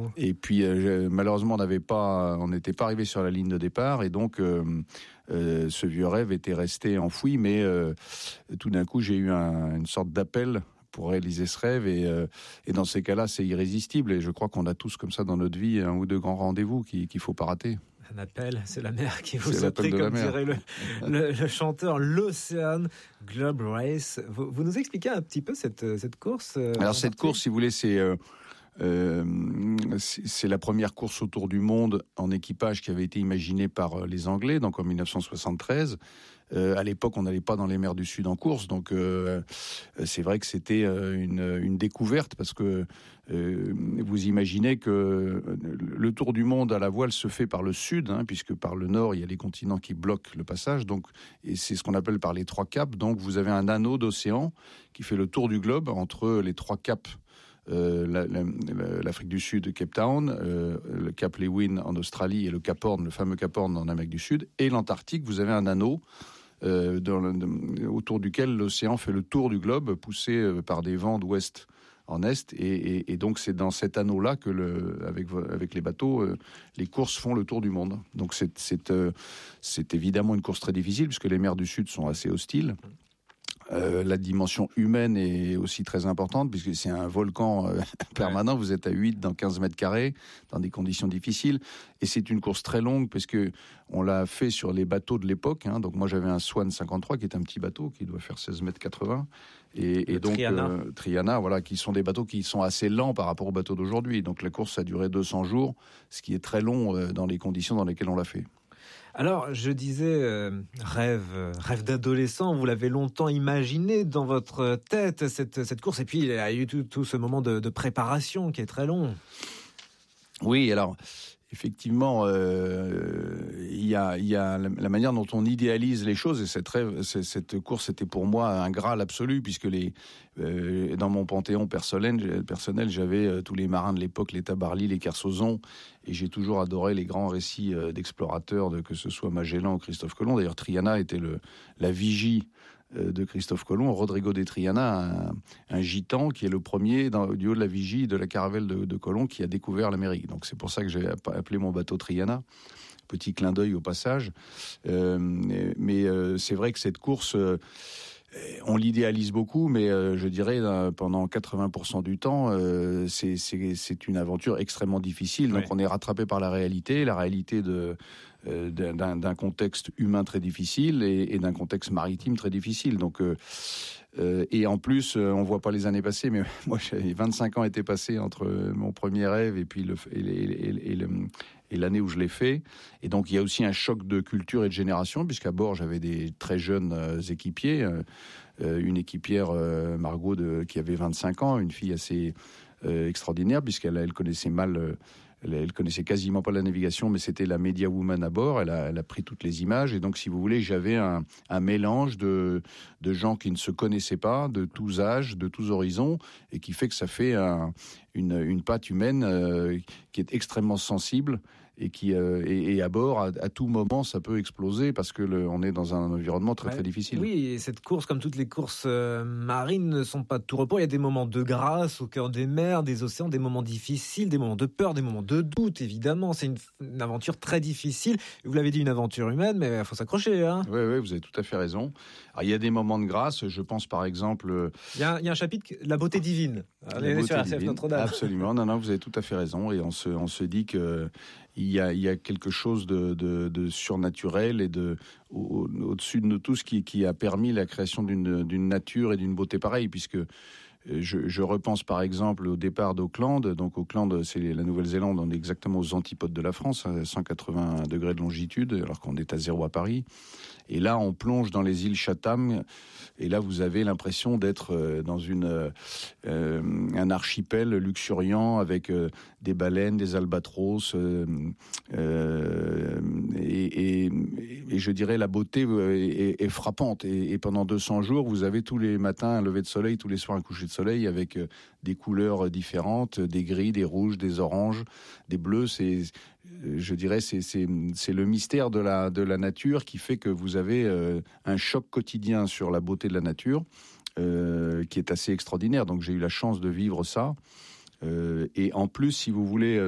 vous. Et puis malheureusement on n'était pas arrivé sur la ligne de départ et donc ce vieux rêve était resté enfoui, mais tout d'un coup j'ai eu une sorte d'appel pour réaliser ce rêve et dans ces cas-là c'est irrésistible et je crois qu'on a tous comme ça dans notre vie un ou deux grands rendez-vous qu'il faut pas rater. Un appel, c'est la mer qui vous a pris, comme dirait le chanteur l'Ocean Globe Race. Vous nous expliquez un petit peu cette course Alors cette course, si vous voulez, c'est la première course autour du monde en équipage qui avait été imaginée par les Anglais, donc en 1973. À l'époque, on n'allait pas dans les mers du Sud en course, donc c'est vrai que c'était une découverte parce que vous imaginez que le tour du monde à la voile se fait par le sud, puisque par le nord il y a les continents qui bloquent le passage, donc et c'est ce qu'on appelle par les trois caps. Donc vous avez un anneau d'océan qui fait le tour du globe entre les trois caps. L'Afrique du Sud, Cape Town, le Cap Lewin en Australie et le Cap Horn, le fameux Cap Horn en Amérique du Sud, et l'Antarctique, vous avez un anneau autour duquel l'océan fait le tour du globe, poussé par des vents d'ouest en est, et donc c'est dans cet anneau-là que avec les bateaux, les courses font le tour du monde. Donc c'est évidemment une course très difficile, puisque les mers du Sud sont assez hostiles. La dimension humaine est aussi très importante puisque c'est un volcan permanent. Vous êtes à 8 dans 15 mètres carrés dans des conditions difficiles et c'est une course très longue parce que on l'a fait sur les bateaux de l'époque. Donc moi j'avais un Swan 53 qui est un petit bateau qui doit faire 16 mètres 80 et donc Triana, voilà, qui sont des bateaux qui sont assez lents par rapport aux bateaux d'aujourd'hui. Donc la course a duré 200 jours, ce qui est très long dans les conditions dans lesquelles on l'a fait. Alors, je disais, rêve d'adolescent, vous l'avez longtemps imaginé dans votre tête, cette course, et puis il y a eu tout ce moment de préparation qui est très long. Oui, alors, effectivement, il y a la manière dont on idéalise les choses, et cette course était pour moi un graal absolu, puisque dans mon panthéon personnel, j'avais tous les marins de l'époque, les Tabarly, les Kersozon, et j'ai toujours adoré les grands récits d'explorateurs, que ce soit Magellan ou Christophe Colomb. D'ailleurs, Triana était la vigie de Christophe Colomb. Rodrigo de Triana, un gitan qui est le premier du haut de la vigie de la caravelle de Colomb qui a découvert l'Amérique. Donc c'est pour ça que j'ai appelé mon bateau Triana. Petit clin d'œil au passage. Mais c'est vrai que cette course, on l'idéalise beaucoup, mais je dirais pendant 80% du temps, c'est une aventure extrêmement difficile. Donc on est rattrapé par la réalité d'un contexte humain très difficile et d'un contexte maritime très difficile. Donc et en plus, on voit pas les années passées, mais moi, 25 ans étaient passés entre mon premier rêve et puis et l'année où je l'ai fait. Et donc, il y a aussi un choc de culture et de génération, puisqu'à bord, j'avais des très jeunes équipiers. Une équipière, Margot, qui avait 25 ans, une fille assez extraordinaire, puisqu'elle connaissait mal... Elle connaissait quasiment pas la navigation, mais c'était la media woman à bord. Elle a pris toutes les images. Et donc, si vous voulez, j'avais un mélange de gens qui ne se connaissaient pas, de tous âges, de tous horizons, et qui fait que ça fait une patte humaine qui est extrêmement sensible et qui et à bord, à tout moment, ça peut exploser parce que on est dans un environnement très très difficile. Oui, et cette course, comme toutes les courses marines, ne sont pas de tout repos. Il y a des moments de grâce au cœur des mers, des océans, des moments difficiles, des moments de peur, des moments de doute, évidemment. C'est une aventure très difficile. Vous l'avez dit, une aventure humaine, mais il faut s'accrocher. Oui, vous avez tout à fait raison. Alors, il y a des moments de grâce. Je pense par exemple... Il y a un chapitre, la beauté divine. La beauté divine. Notre-Dame. Absolument. Non, vous avez tout à fait raison. Et on se dit que il y a quelque chose de surnaturel et au-dessus de nous tous qui a permis la création d'une nature et d'une beauté pareille, puisque je repense par exemple au départ d'Auckland. Donc Auckland, c'est la Nouvelle-Zélande, on est exactement aux antipodes de la France, à 180 degrés de longitude, alors qu'on est à 0 à Paris. Et là, on plonge dans les îles Chatham, et là, vous avez l'impression d'être dans un archipel luxuriant avec des baleines, des albatros, et je dirais la beauté est frappante. Et pendant 200 jours, vous avez tous les matins un lever de soleil, tous les soirs un coucher de soleil avec des couleurs différentes, des gris, des rouges, des oranges, des bleus. Je dirais, c'est le mystère de la nature qui fait que vous avez un choc quotidien sur la beauté de la nature qui est assez extraordinaire. Donc j'ai eu la chance de vivre ça. Et en plus, si vous voulez,